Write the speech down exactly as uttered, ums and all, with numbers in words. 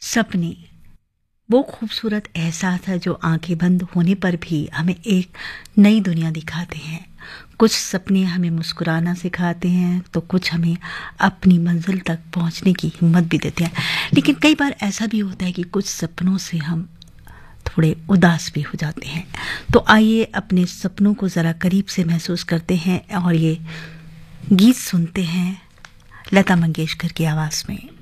सपने वो खूबसूरत एहसास है जो आंखें बंद होने पर भी हमें एक नई दुनिया दिखाते हैं। कुछ सपने हमें मुस्कुराना सिखाते हैं तो कुछ हमें अपनी मंजिल तक पहुंचने की हिम्मत भी देते हैं। लेकिन कई बार ऐसा भी होता है कि कुछ सपनों से हम थोड़े उदास भी हो जाते हैं। तो आइए अपने सपनों को ज़रा करीब से महसूस करते हैं और ये गीत सुनते हैं लता मंगेशकर की आवाज़ में।